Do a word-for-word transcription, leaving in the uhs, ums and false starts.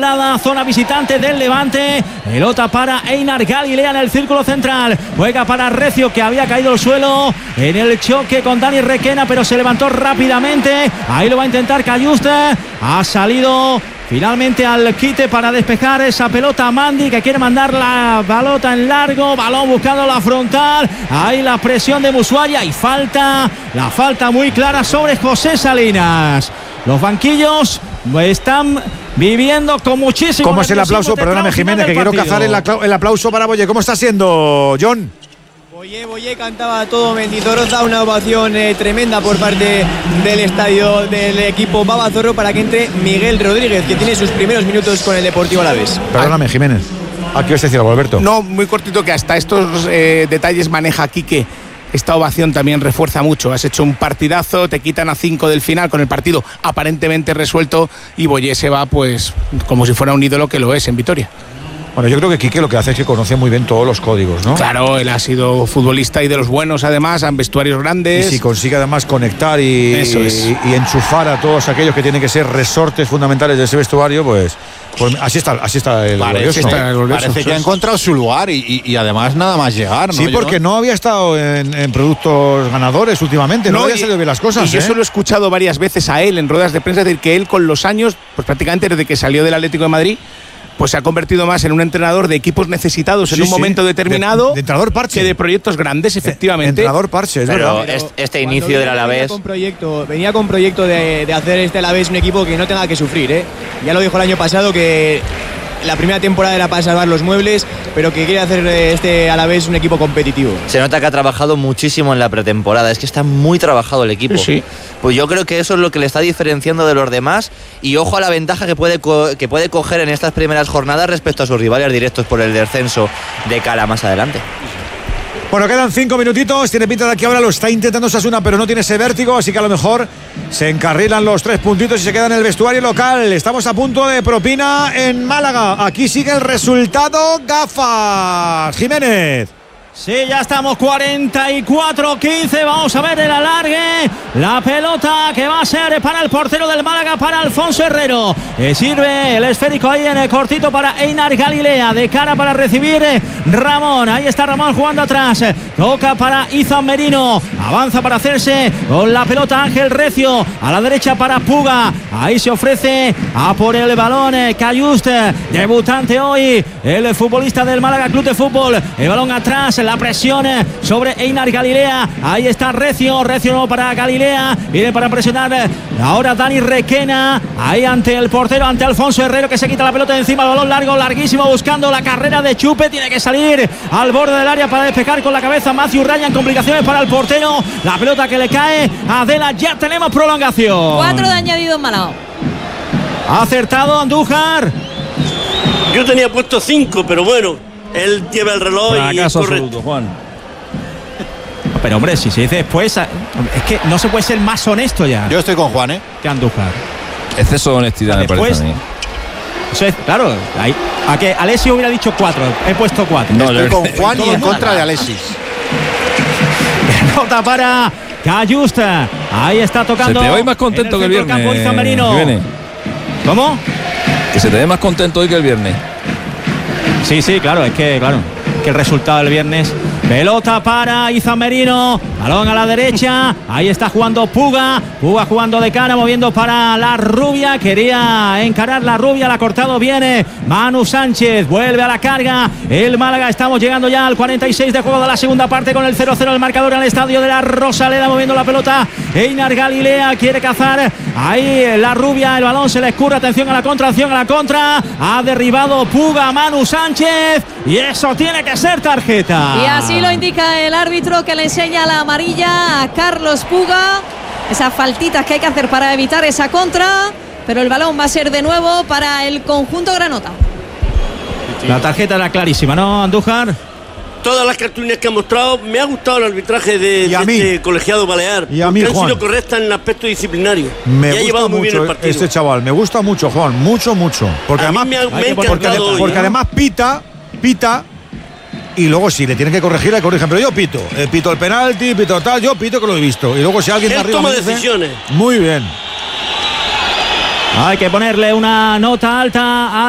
poblada, zona visitante del Levante. Pelota para Einar Galilea en el círculo central. Juega para Recio, que había caído al suelo en el choque con Dani Requena, pero se levantó rápidamente. Ahí lo va a intentar Cayuste. Ha salido finalmente al quite para despejar esa pelota a Mandi, que quiere mandar la pelota en largo. Balón buscando la frontal. Ahí la presión de Musuaria y falta. La falta muy clara sobre José Salinas. Los banquillos están viviendo con muchísimo. ¿Cómo es el aplauso? Perdóname, Jiménez, que quiero cazar el, el aplauso para Boye. ¿Cómo está siendo, John? Boye, Boye cantaba todo Mendizorroza, una ovación eh, tremenda por parte del estadio del equipo Babazorro para que entre Miguel Rodríguez, que tiene sus primeros minutos con el Deportivo Alavés. Perdóname, Jiménez. ¿A qué os decía, Alberto? No, muy cortito, que hasta estos eh, detalles maneja Quique. Esta ovación también refuerza mucho. Has hecho un partidazo, te quitan a cinco del final con el partido aparentemente resuelto y Boye se va pues como si fuera un ídolo, que lo es en Vitoria. Bueno, yo creo que Quique lo que hace es que conoce muy bien todos los códigos, ¿no? Claro, él ha sido futbolista y de los buenos, además, en vestuarios grandes. Y si consigue además conectar y, Eso es. y, y enchufar a todos aquellos que tienen que ser resortes fundamentales de ese vestuario, pues, pues así está, así está el Parece, glorioso. está el glorioso. Parece que ha encontrado su lugar y, y, y además nada más llegar, ¿no? Sí, porque no había estado en, en productos ganadores últimamente, no, no había salido bien las cosas. Y yo ¿eh? se lo he escuchado varias veces a él en ruedas de prensa decir que él con los años, pues prácticamente desde que salió del Atlético de Madrid, pues se ha convertido más en un entrenador de equipos necesitados sí, en un sí. momento determinado de, de entrenador parche. Que de proyectos grandes, efectivamente. De, entrenador parche, es pero verdad. Este, este inicio del Alavés venía con proyecto, venía con proyecto de, de hacer este Alavés un equipo que no tenga que sufrir, ¿eh? Ya lo dijo el año pasado que la primera temporada era para salvar los muebles, pero que quiere hacer este Alavés un equipo competitivo. Se nota que ha trabajado muchísimo en la pretemporada, es que está muy trabajado el equipo. Sí. Pues yo creo que eso es lo que le está diferenciando de los demás, y ojo a la ventaja que puede, co- que puede coger en estas primeras jornadas respecto a sus rivales directos por el descenso de cara más adelante. Bueno, quedan cinco minutitos, tiene pinta de que ahora lo está intentando Osasuna, pero no tiene ese vértigo, así que a lo mejor se encarrilan los tres puntitos y se queda en el vestuario local. Estamos a punto de propina en Málaga, aquí sigue el resultado, gafas, Jiménez. Sí, ya estamos cuarenta y cuatro quince. Vamos a ver el alargue. La pelota que va a ser para el portero del Málaga, para Alfonso Herrero. Que sirve el esférico ahí en el cortito para Einar Galilea. De cara para recibir Ramón. Ahí está Ramón jugando atrás. Toca para Izan Merino. Avanza para hacerse con la pelota Ángel Recio. A la derecha para Puga. Ahí se ofrece a por el balón Cayuste. Debutante hoy el futbolista del Málaga Club de Fútbol. El balón atrás. La presión sobre Einar Galilea. Ahí está Recio. Recio para Galilea. Viene para presionar ahora Dani Requena. Ahí ante el portero, ante Alfonso Herrero, que se quita la pelota de encima. El balón largo, larguísimo, buscando la carrera de Chupe. Tiene que salir al borde del área para despejar con la cabeza Matthew Ryan. Complicaciones para el portero. La pelota que le cae a Adela. Ya tenemos prolongación. Cuatro de añadido en Málaga. Ha acertado Andújar. Yo tenía puesto cinco, pero bueno, él lleva el reloj y es correcto. Juan. Pero hombre, si se dice después, es que no se puede ser más honesto ya. Yo estoy con Juan, ¿eh? Que Andújar. Exceso de honestidad, me parece a mí. Eso es, claro, ahí, a que Alessio hubiera dicho cuatro, he puesto cuatro. No, estoy con Juan y en contra de Alexis. Pelota para Cayusta. Ahí está tocando. Se te ve más contento que el viernes. Campo, viene. ¿Cómo? Que se te ve más contento hoy que el viernes. Sí, sí, claro, es que, claro, que el resultado del viernes. Pelota para Izan Merino. Balón a la derecha. Ahí está jugando Puga. Puga jugando de cara, moviendo para la Rubia. Quería encarar la Rubia. La ha cortado bien Manu Sánchez. Vuelve a la carga el Málaga. Estamos llegando ya al cuarenta y seis de juego de la segunda parte, con el cero cero el marcador en el estadio de la Rosaleda. Moviendo la pelota Einar Galilea. Quiere cazar ahí la Rubia. El balón se le escurre. Atención a la contra. Atención a la contra. Ha derribado Puga a Manu Sánchez. Y eso tiene que ser tarjeta. Y así lo indica el árbitro, que le enseña la amarilla a Carlos Puga. Esas faltitas que hay que hacer para evitar esa contra. Pero el balón va a ser de nuevo para el conjunto granota. La tarjeta era clarísima, ¿no, Andújar? Todas las cartulinas que ha mostrado, me ha gustado el arbitraje de, de este colegiado balear. Y a mí, han Juan, sido correctas en el aspecto disciplinario. Me y ha gusta llevado muy bien el mucho partido. este chaval, me gusta mucho, Juan, mucho, mucho. Porque a además, mí me ha, me ha porque, encantado hoy, porque ¿eh? además pita, pita. Y luego si le tienen que corregir, le corrigen. Pero yo pito, eh, pito el penalti, pito tal, yo pito que lo he visto. Y luego si alguien Él de arriba toma me dice, decisiones. muy bien. Hay que ponerle una nota alta a